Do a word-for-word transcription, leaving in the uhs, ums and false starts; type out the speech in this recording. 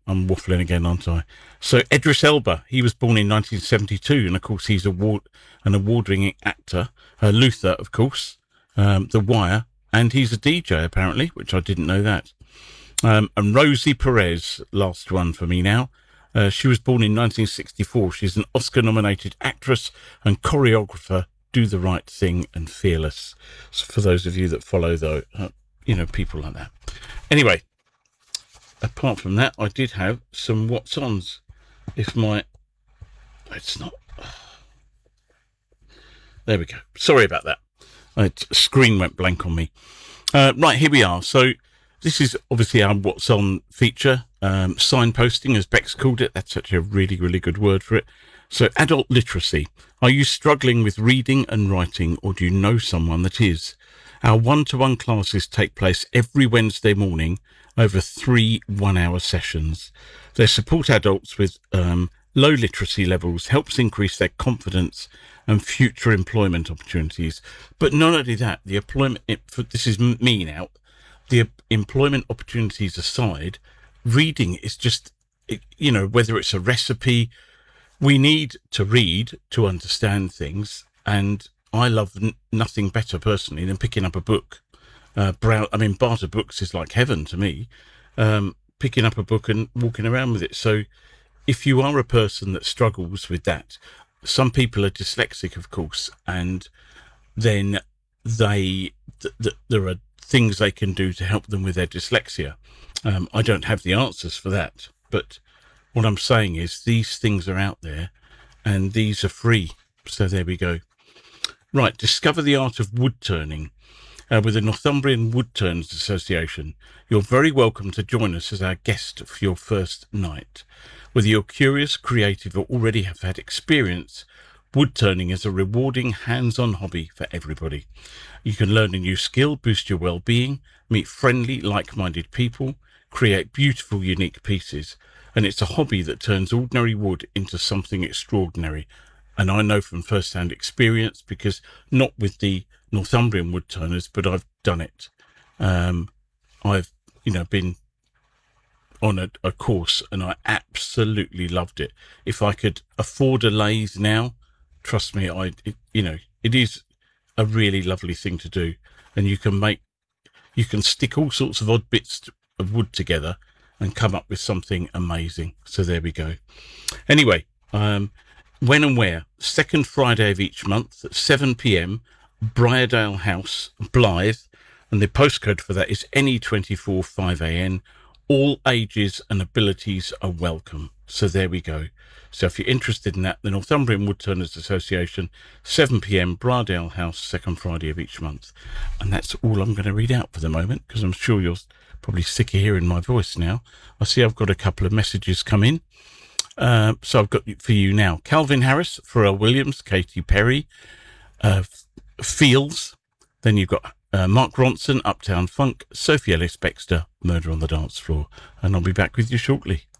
I'm waffling again, aren't I? So Idris Elba, he was born in nineteen seventy-two, and of course he's award an award-winning actor. Uh, Luther, of course, um, The Wire, and he's a D J apparently, which I didn't know that. Um, and Rosie Perez, last one for me now. Uh, she was born in nineteen sixty-four. She's an Oscar-nominated actress and choreographer. Do the Right Thing and Fearless. So for those of you that follow, though, uh, you know, people like that. Anyway, apart from that, I did have some what's ons. If my, it's not. There we go. Sorry about that. My screen went blank on me. Uh, right, here we are. So this is obviously our what's on feature. Um, signposting, as Bex called it. That's actually a really, really good word for it. So adult literacy. Are you struggling with reading and writing, or do you know someone that is? Our one-to-one classes take place every Wednesday morning over three one-hour sessions. They support adults with um, low literacy levels, helps increase their confidence and future employment opportunities. But not only that, the employment, this is me now, the employment opportunities aside, reading is just, you know, whether it's a recipe, we need to read to understand things, and I love n- nothing better personally than picking up a book. Uh, brow- I mean, Barter Books is like heaven to me, um, picking up a book and walking around with it. So if you are a person that struggles with that, some people are dyslexic, of course, and then they th- th- there are things they can do to help them with their dyslexia. Um, I don't have the answers for that, but what I'm saying is these things are out there and these are free. So there we go. Right, discover the art of wood turning uh, with the Northumbrian Woodturners Association. You're very welcome to join us as our guest for your first night. Whether you're curious, creative, or already have had experience, wood turning is a rewarding hands-on hobby for everybody. You can learn a new skill, boost your well-being, meet friendly, like-minded people, create beautiful, unique pieces. And it's a hobby that turns ordinary wood into something extraordinary. And I know from first-hand experience, because not with the Northumbrian Woodturners, but I've done it. Um, I've, you know, been on a, a course and I absolutely loved it. If I could afford a lathe now, trust me, I, it, you know, it is a really lovely thing to do. And you can make, you can stick all sorts of odd bits of wood together and come up with something amazing. So there we go. Anyway, um, when and where? Second Friday of each month at seven p.m, Briardale House, Blythe, and the postcode for that is N E twenty-four five A N. All ages and abilities are welcome. So there we go. So if you're interested in that, the Northumbrian Woodturners Association, seven p.m, Briardale House, second Friday of each month. And that's all I'm going to read out for the moment, because I'm sure you're probably sick of hearing my voice now. I see I've got a couple of messages come in. Uh, so I've got for you now. Calvin Harris, Pharrell Williams, Katy Perry, uh, Fields. Then you've got uh, Mark Ronson, Uptown Funk, Sophie Ellis Bextor, Murder on the Dance Floor. And I'll be back with you shortly.